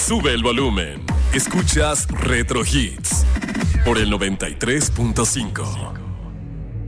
Sube el volumen. Escuchas Retro Hits por el 93.5.